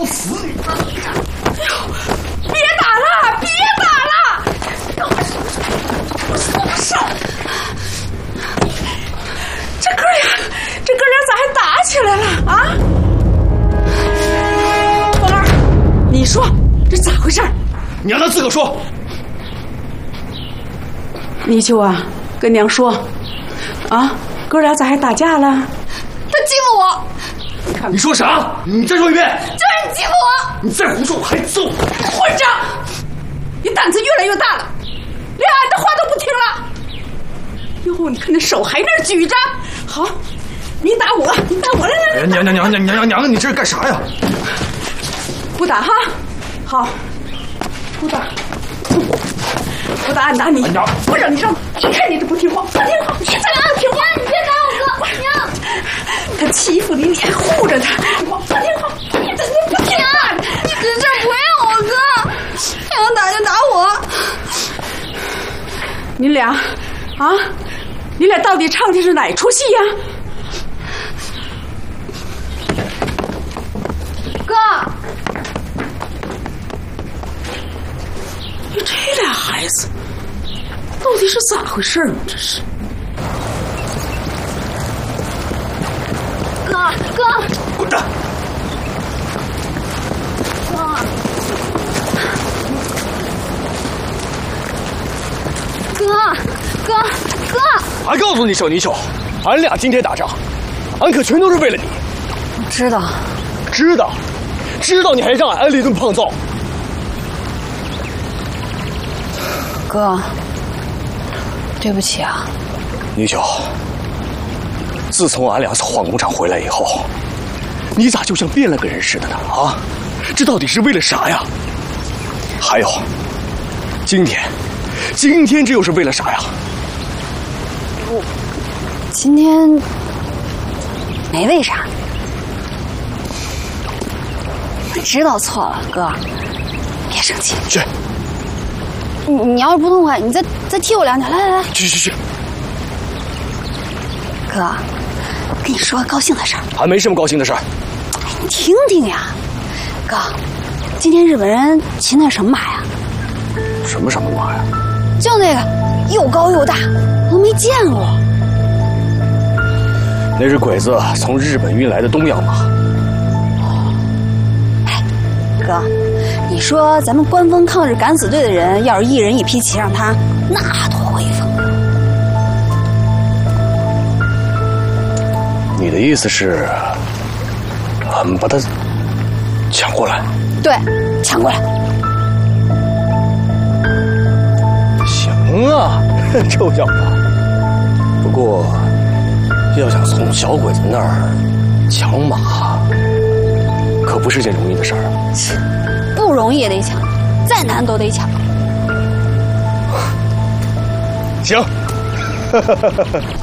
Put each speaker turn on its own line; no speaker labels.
不死你！
哎呦，别打了，别打了！我松手！这哥俩咋还打起来了啊？凤儿，你说这咋回事？
你让他自个说。
泥鳅啊，跟娘说，啊，哥俩咋还打架了？
他欺负我。
你说啥？你再说一遍。
就是你欺负我。
你再胡说，我还揍你！
混账！你胆子越来越大了，连俺的话都不听了。以后你看那手还那举着，好，你打我，你打我，来！
娘，你这是干啥呀？
不打哈，好，不打，不打俺打你，不让你上，你看你这不听话，不听话，你再不听话，
你别打我哥，娘！
他欺负你，你还护着他，不听话，你不听话，
你这事不怨我哥，想打就打我。
你俩，啊？你俩到底唱的是哪出戏呀？
哥，
你这俩孩子到底是咋回事呢？这是。
哥，
滚蛋！
哥，
还告诉你小泥鳅，俺俩今天打仗，俺可全都是为了你。
我知道，
知道你还让俺挨了一顿胖揍。
哥，对不起啊。
泥鳅，自从俺俩从化工厂回来以后，你咋就像变了个人似的呢？啊，这到底是为了啥呀？还有，今天这又是为了啥呀？
我今天没为啥，我知道错了，哥，别生气。
去，
你要是不痛快，你再踢我两脚，来，
去。
哥，跟你说个高兴的事儿。
还没什么高兴的事儿。
你听听呀，哥，今天日本人骑那什么马呀？
什么马呀？
就那个又高又大，我都没见过。
那是鬼子从日本运来的东洋马。
哎，哥，你说咱们官方抗日敢死队的人，要是一人一匹骑上它，那多威风！
你的意思是，俺们把他抢过来？
对，抢过来。
行啊，臭小子。不过，要想从小鬼子那儿抢马，可不是件容易的事儿。
不容易也得抢，再难都得抢。
行。